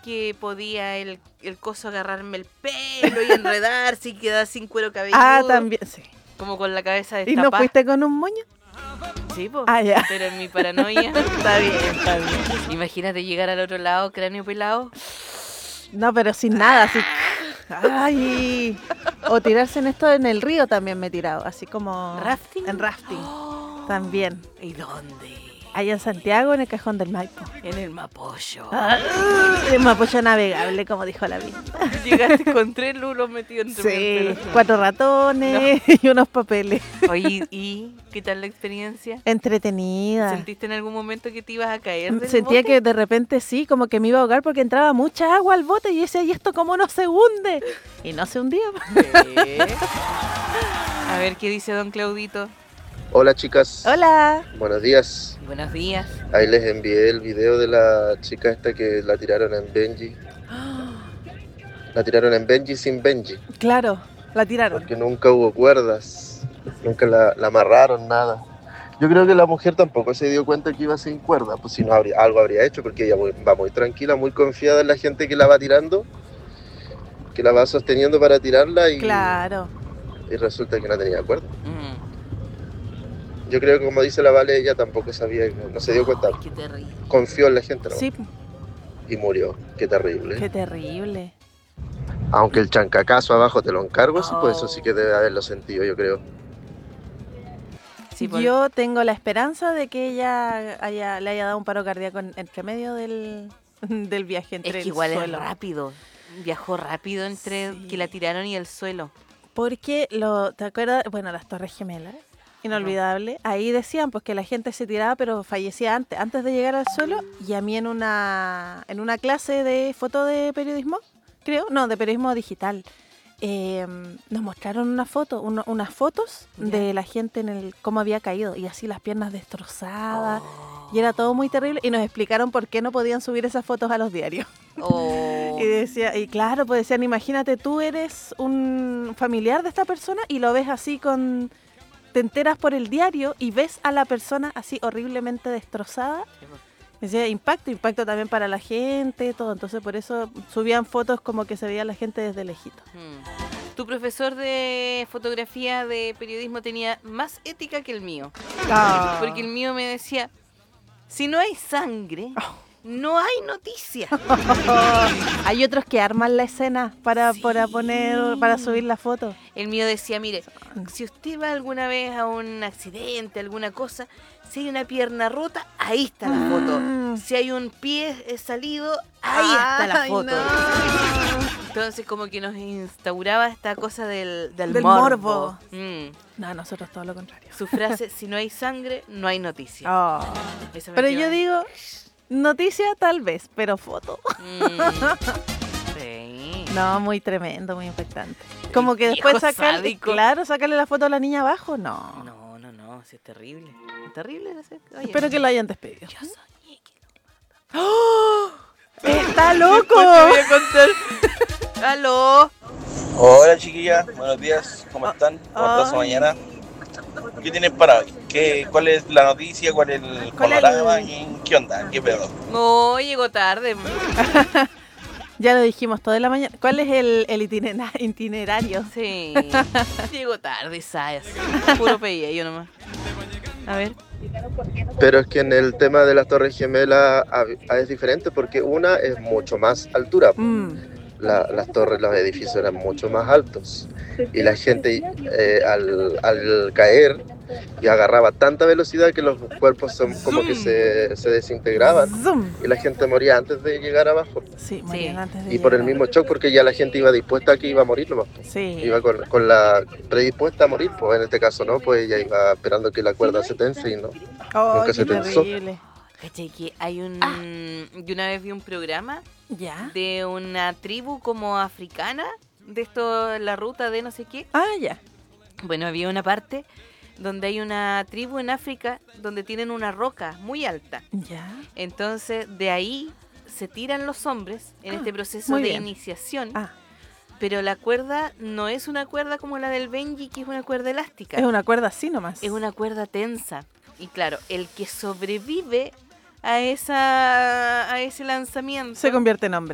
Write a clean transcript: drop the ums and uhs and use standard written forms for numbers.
que podía el coso agarrarme el pelo y enredarse y quedar sin cuero cabelludo. Ah, también, sí. Como con la cabeza ¿Y no destapada. fuiste con un moño? Sí, pues. Ah, ya. Pero en mi paranoia. Está bien, está bien. Imagínate llegar al otro lado, cráneo pelado. No, pero sin nada, así. Ay. O tirarse en esto en el río también me he tirado, así como... ¿Rafting? En rafting, también. ¿Y dónde? Allá en Santiago, en el Cajón del Maipo. En el Mapocho. El Mapocho navegable, como dijo la vida. Llegaste con 3 lulos metidos entre Sí, el pelo. 4 ratones y unos papeles. Oye, ¿y qué tal la experiencia? Entretenida. ¿Sentiste en algún momento que te ibas a caer del Sentía bote? que de repente sí, como que me iba a ahogar porque entraba mucha agua al bote y yo decía, ¿y esto cómo no se hunde? Y no se hundía. Sí. A ver, ¿qué dice don Claudito? Hola chicas, Hola. buenos días. Buenos días. Ahí les envié el video de la chica esta que la tiraron en Benji. La tiraron en Benji sin Benji, Claro, la tiraron. porque nunca hubo cuerdas, nunca la amarraron, nada. Yo creo que la mujer tampoco se dio cuenta que iba sin cuerda, pues si no algo habría hecho, porque ella va muy tranquila, muy confiada en la gente que la va tirando, que la va sosteniendo para tirarla y Claro. resulta que no tenía cuerda. Yo creo que como dice la Vale, ella tampoco sabía, no se dio cuenta, Ay, qué terrible. confió en la gente, ¿no? Sí, Y murió. Qué terrible. qué terrible. Aunque el chancacazo abajo te lo encargo, sí, pues eso Oh. sí que debe haberlo sentido, yo creo. Sí, por- Yo tengo la esperanza de que ella le haya dado un paro cardíaco entre medio del viaje, entre es que el igual suelo. es rápido. Viajó rápido entre Sí. que la tiraron y el suelo. Porque, ¿te acuerdas? Bueno, las Torres Gemelas, inolvidable. Ahí decían pues que la gente se tiraba, pero fallecía antes de llegar al suelo. Y a mí en una clase de foto de periodismo, creo, no, de periodismo digital, nos mostraron unas fotos Ya. de la gente cómo había caído. Y así las piernas destrozadas. Y era todo muy terrible. Y nos explicaron por qué no podían subir esas fotos a los diarios. Oh. Y claro, pues decían, imagínate, tú eres un familiar de esta persona y lo ves así te enteras por el diario y ves a la persona así horriblemente destrozada. Decía, impacto también para la gente, todo. Entonces por eso subían fotos como que se veía la gente desde lejito. Tu profesor de fotografía de periodismo tenía más ética que el mío. Porque el mío me decía, si no hay sangre, no hay noticia. Hay otros que arman la escena para Sí. para subir la foto. El mío decía, mire, si usted va alguna vez a un accidente, alguna cosa, si hay una pierna rota, ahí está la foto. Si hay un pie salido, ahí está la Ay, foto. no. Entonces como que nos instauraba esta cosa del Del morbo. morbo. No, nosotros todo lo contrario. Su frase, si no hay sangre, no hay noticia. Oh. Esa me Pero quedó. yo digo, noticia tal vez, pero foto. Sí. No, muy tremendo, muy impactante. Como que Viejo después sádico. sacarle la foto a la niña abajo, no. No, sí es terrible. Es terrible. Oye, Espero que lo hayan despedido. yo soñé que lo ¡Está loco! Te voy a contar. ¡Aló! Hola chiquillas, buenos días, ¿cómo están? ¿Cómo está su mañana? ¿Qué tienen para hoy? ¿Cuál es la noticia? ¿Cuál es el ¿Cuál es panorama? el- ¿Qué onda? ¿Qué pedo? No, llegó tarde. Ya lo dijimos todo de la mañana. ¿Cuál es el itinerario? Sí. Llegó tarde, ¿sabes? Puro pedía yo nomás. A ver. Pero es que en el tema de las Torres Gemelas es diferente porque una es mucho más altura. Las torres, los edificios eran mucho más altos y la gente al caer y agarraba tanta velocidad que los cuerpos como que se desintegraban Zoom. y la gente moría antes de llegar abajo Sí, morían antes de y por el llegar. mismo shock porque ya la gente iba dispuesta a que iba a morir nomás. Sí. Iba con la predispuesta a morir, pues en este caso no, pues ella iba esperando que la cuerda se tense y no. Oh, nunca qué se tensó. terrible. Caché que hay un... Yo una vez vi un programa ¿Ya? de una tribu como africana, de esto, la ruta de no sé qué. Ah, ya. Bueno, había una parte donde hay una tribu en África donde tienen una roca muy alta. Ya. Entonces, de ahí se tiran los hombres en este proceso muy de bien. iniciación. Ah, Pero la cuerda no es una cuerda como la del Benji, que es una cuerda elástica. es una cuerda así nomás. Es una cuerda tensa. Y claro, el que sobrevive a ese lanzamiento Se convierte en hombre.